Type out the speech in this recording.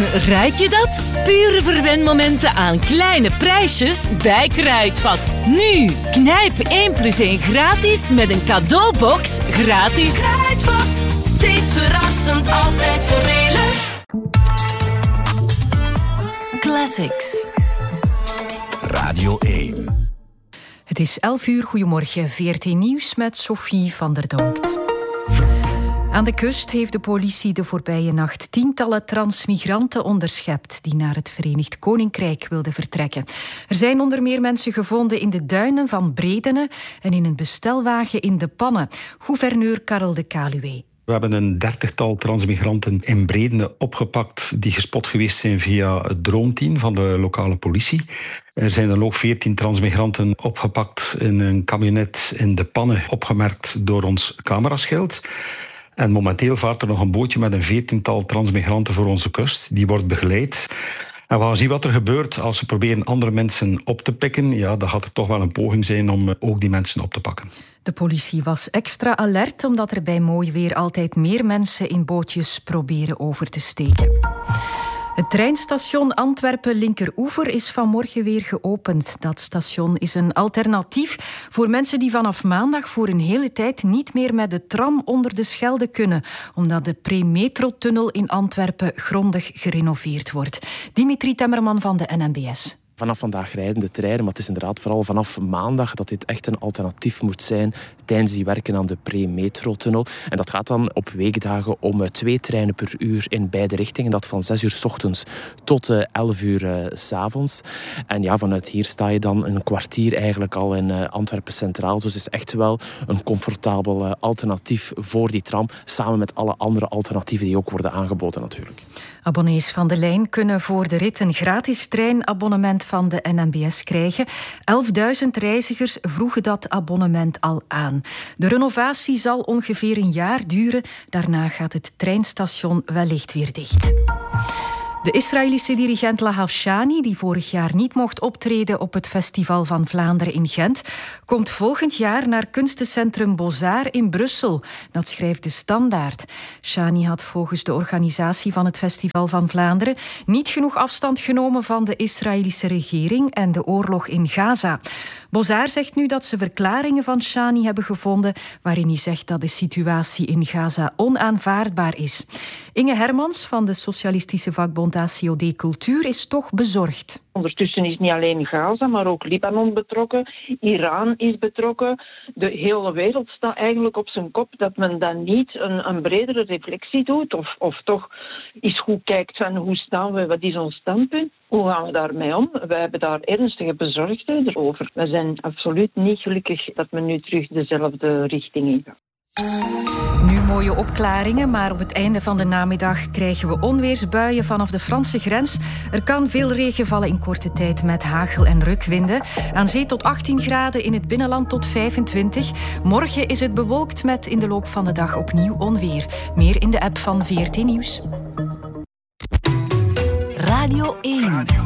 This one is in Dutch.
ruik je dat? Pure verwenmomenten aan kleine prijsjes bij Kruidvat. Nu, knijp 1+1 gratis met een cadeaubox gratis. Kruidvat, steeds verrassend, altijd voordelig. Classics. Radio 1. Het is 11:00. Goedemorgen, VRT Nieuws met Sophie van der Donkt. Aan de kust heeft de politie de voorbije nacht tientallen transmigranten onderschept die naar het Verenigd Koninkrijk wilden vertrekken. Er zijn onder meer mensen gevonden in de duinen van Bredene en in een bestelwagen in De Pannen. Gouverneur Karel de Kaluwe. We hebben een 30-tal transmigranten in Bredene opgepakt die gespot geweest zijn via het droomteam van de lokale politie. Er zijn dan ook 14 transmigranten opgepakt in een camionet in De Pannen, opgemerkt door ons cameraschild. En momenteel vaart er nog een bootje met een 14-tal transmigranten voor onze kust. Die wordt begeleid. En we gaan zien wat er gebeurt als we proberen andere mensen op te pikken. Ja, dan gaat er toch wel een poging zijn om ook die mensen op te pakken. De politie was extra alert omdat er bij mooi weer altijd meer mensen in bootjes proberen over te steken. Het treinstation Antwerpen-Linkeroever is vanmorgen weer geopend. Dat station is een alternatief voor mensen die vanaf maandag voor een hele tijd niet meer met de tram onder de Schelde kunnen, omdat de pre-metrotunnel in Antwerpen grondig gerenoveerd wordt. Dimitri Temmerman van de NMBS. Vanaf vandaag rijden de treinen, maar het is inderdaad vooral vanaf maandag dat dit echt een alternatief moet zijn tijdens die werken aan de pre-metrotunnel. En dat gaat dan op weekdagen om 2 treinen per uur in beide richtingen. Dat van 6 uur 's ochtends tot 11 uur 's avonds. En ja, vanuit hier sta je dan een kwartier eigenlijk al in Antwerpen Centraal. Dus het is echt wel een comfortabel alternatief voor die tram, samen met alle andere alternatieven die ook worden aangeboden natuurlijk. Abonnees van de lijn kunnen voor de rit een gratis treinabonnement van de NMBS krijgen. 11.000 reizigers vroegen dat abonnement al aan. De renovatie zal ongeveer een jaar duren. Daarna gaat het treinstation wellicht weer dicht. De Israëlische dirigent Lahav Shani, die vorig jaar niet mocht optreden op het Festival van Vlaanderen in Gent, komt volgend jaar naar kunstencentrum Beaux-Arts in Brussel. Dat schrijft de Standaard. Shani had volgens de organisatie van het Festival van Vlaanderen niet genoeg afstand genomen van de Israëlische regering en de oorlog in Gaza. Beaux-Arts zegt nu dat ze verklaringen van Shani hebben gevonden waarin hij zegt dat de situatie in Gaza onaanvaardbaar is. Inge Hermans van de socialistische vakbond ACOD Cultuur is toch bezorgd. Ondertussen is niet alleen Gaza, maar ook Libanon betrokken. Iran is betrokken. De hele wereld staat eigenlijk op zijn kop dat men dan niet een bredere reflectie doet. Of toch eens goed kijkt van hoe staan we, wat is ons standpunt? Hoe gaan we daarmee om? Wij hebben daar ernstige bezorgdheden over. We zijn absoluut niet gelukkig dat men nu terug dezelfde richting in gaat. Nu mooie opklaringen, maar op het einde van de namiddag krijgen we onweersbuien vanaf de Franse grens. Er kan veel regen vallen in korte tijd met hagel en rukwinden. Aan zee tot 18 graden, in het binnenland tot 25. Morgen is het bewolkt met in de loop van de dag opnieuw onweer. Meer in de app van VRT Nieuws. Radio 1.